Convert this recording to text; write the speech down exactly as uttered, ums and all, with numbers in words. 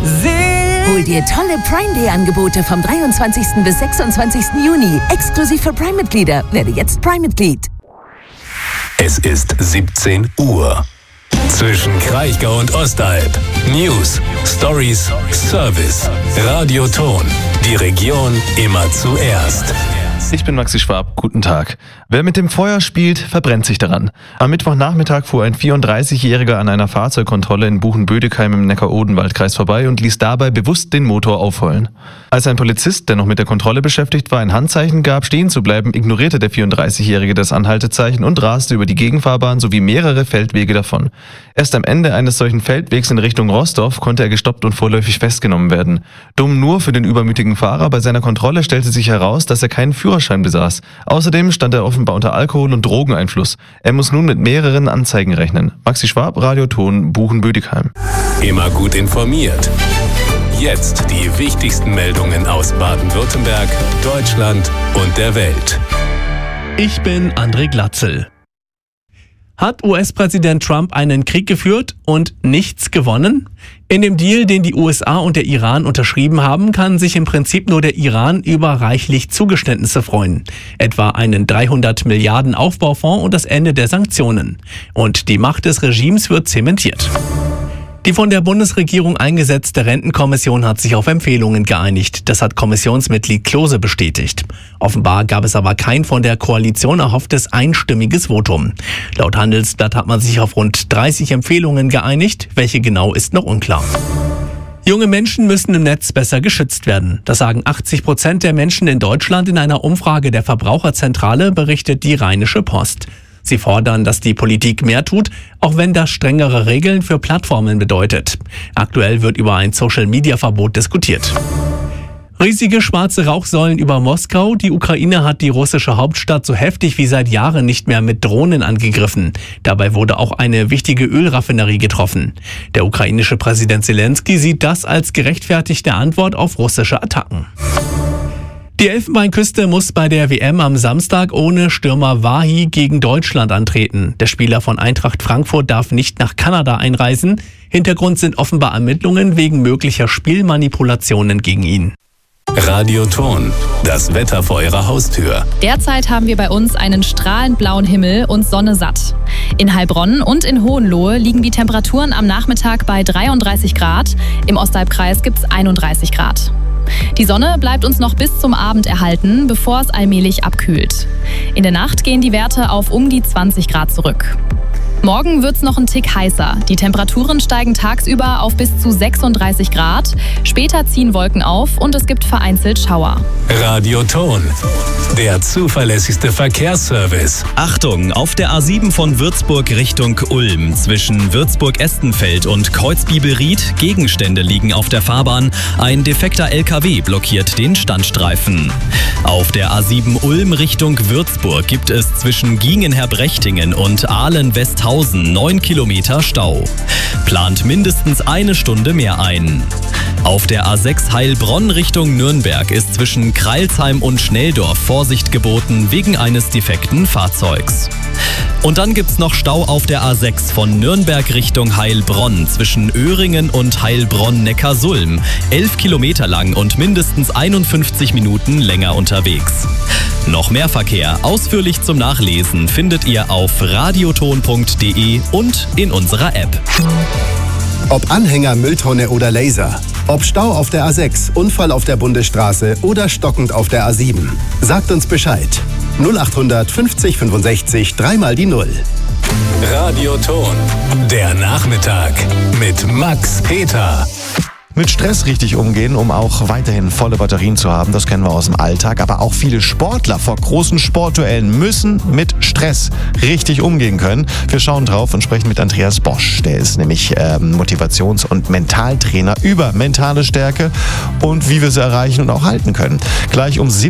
Hol dir tolle Prime Day Angebote vom dreiundzwanzigsten bis sechsundzwanzigsten Juni. Exklusiv für Prime-Mitglieder. Werde jetzt Prime-Mitglied. Es ist siebzehn Uhr. Zwischen Kraichgau und Ostalb. News, Stories, Service. Radioton. Die Region immer zuerst. Ich bin Maxi Schwab, guten Tag. Wer mit dem Feuer spielt, verbrennt sich daran. Am Mittwochnachmittag fuhr ein vierunddreißigjähriger an einer Fahrzeugkontrolle in Buchenbödekheim im Neckar-Odenwald-Kreis vorbei und ließ dabei bewusst den Motor aufheulen. Als ein Polizist, der noch mit der Kontrolle beschäftigt war, ein Handzeichen gab, stehen zu bleiben, ignorierte der vierunddreißigjährige das Anhaltezeichen und raste über die Gegenfahrbahn sowie mehrere Feldwege davon. Erst am Ende eines solchen Feldwegs in Richtung Rostorf konnte er gestoppt und vorläufig festgenommen werden. Dumm nur für den übermütigen Fahrer, bei seiner Kontrolle stellte sich heraus, dass er keinen Führerschein besaß. Außerdem stand er offenbar unter Alkohol- und Drogeneinfluss. Er muss nun mit mehreren Anzeigen rechnen. Maxi Schwab, Radioton, Buchenbödekheim. Immer gut informiert. Jetzt die wichtigsten Meldungen aus Baden-Württemberg, Deutschland und der Welt. Ich bin André Glatzel. Hat U S-Präsident Trump einen Krieg geführt und nichts gewonnen? In dem Deal, den die U S A und der Iran unterschrieben haben, kann sich im Prinzip nur der Iran über reichlich Zugeständnisse freuen. Etwa einen dreihundert Milliarden Aufbaufonds und das Ende der Sanktionen. Und die Macht des Regimes wird zementiert. Die von der Bundesregierung eingesetzte Rentenkommission hat sich auf Empfehlungen geeinigt. Das hat Kommissionsmitglied Klose bestätigt. Offenbar gab es aber kein von der Koalition erhofftes einstimmiges Votum. Laut Handelsblatt hat man sich auf rund dreißig Empfehlungen geeinigt. Welche genau ist noch unklar. Junge Menschen müssen im Netz besser geschützt werden. Das sagen achtzig Prozent der Menschen in Deutschland in einer Umfrage der Verbraucherzentrale, berichtet die Rheinische Post. Sie fordern, dass die Politik mehr tut, auch wenn das strengere Regeln für Plattformen bedeutet. Aktuell wird über ein Social-Media-Verbot diskutiert. Riesige schwarze Rauchsäulen über Moskau. Die Ukraine hat die russische Hauptstadt so heftig wie seit Jahren nicht mehr mit Drohnen angegriffen. Dabei wurde auch eine wichtige Ölraffinerie getroffen. Der ukrainische Präsident Zelensky sieht das als gerechtfertigte Antwort auf russische Attacken. Die Elfenbeinküste muss bei der W M am Samstag ohne Stürmer Wahi gegen Deutschland antreten. Der Spieler von Eintracht Frankfurt darf nicht nach Kanada einreisen. Hintergrund sind offenbar Ermittlungen wegen möglicher Spielmanipulationen gegen ihn. Radioton, das Wetter vor Ihrer Haustür. Derzeit haben wir bei uns einen strahlend blauen Himmel und Sonne satt. In Heilbronn und in Hohenlohe liegen die Temperaturen am Nachmittag bei dreiunddreißig Grad. Im Ostalbkreis gibt es einunddreißig Grad. Die Sonne bleibt uns noch bis zum Abend erhalten, bevor es allmählich abkühlt. In der Nacht gehen die Werte auf um die zwanzig Grad zurück. Morgen wird's noch ein Tick heißer. Die Temperaturen steigen tagsüber auf bis zu sechsunddreißig Grad. Später ziehen Wolken auf und es gibt vereinzelt Schauer. Radioton, der zuverlässigste Verkehrsservice. Achtung, auf der A sieben von Würzburg Richtung Ulm. Zwischen Würzburg-Estenfeld und Kreuzbibelried. Gegenstände liegen auf der Fahrbahn. Ein defekter L K W blockiert den Standstreifen. Auf der A sieben Ulm Richtung Würzburg gibt es zwischen Giengenher-Brechtingen und Ahlen-Westhausen neun Kilometer Stau. Plant mindestens eine Stunde mehr ein. Auf der A sechs Heilbronn Richtung Nürnberg ist zwischen Kreilsheim und Schnelldorf Vorsicht geboten wegen eines defekten Fahrzeugs. Und dann gibt's noch Stau auf der A sechs von Nürnberg Richtung Heilbronn zwischen Öhringen und Heilbronn-Neckarsulm. Elf Kilometer lang und mindestens einundfünfzig Minuten länger unterwegs. Noch mehr Verkehr ausführlich zum Nachlesen findet ihr auf radioton punkt de und in unserer App. Ob Anhänger, Mülltonne oder Laser. Ob Stau auf der A sechs, Unfall auf der Bundesstraße oder stockend auf der A sieben. Sagt uns Bescheid. null achthundert fünfzig fünfundsechzig dreimal die Null. Radioton, der Nachmittag mit Max Peter. Mit Stress richtig umgehen, um auch weiterhin volle Batterien zu haben, das kennen wir aus dem Alltag. Aber auch viele Sportler vor großen Sportduellen müssen mit Stress richtig umgehen können. Wir schauen drauf und sprechen mit Andreas Bosch. Der ist nämlich ähm, Motivations- und Mentaltrainer über mentale Stärke und wie wir sie erreichen und auch halten können. Gleich um siebzehn